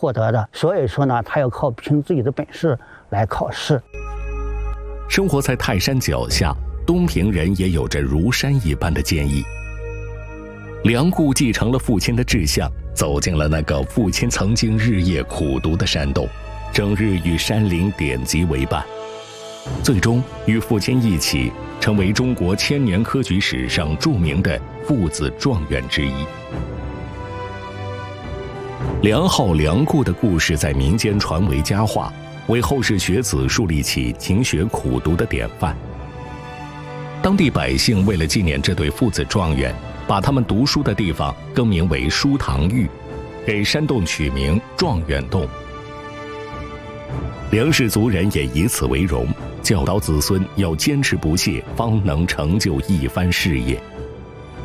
获得的，所以说呢，他要靠凭自己的本事来考试。 生活在泰山脚下，东平人也有着如山一般的坚毅。梁固继承了父亲的志向，走进了那个父亲曾经日夜苦读的山洞，整日与山林典籍为伴，最终与父亲一起成为中国千年科举史上著名的父子状元之一。梁浩、梁固的故事在民间传为佳话，为后世学子树立起勤学苦读的典范。当地百姓为了纪念这对父子状元，把他们读书的地方更名为书堂峪，给山洞取名状元洞。梁氏族人也以此为荣，教导子孙要坚持不懈，方能成就一番事业。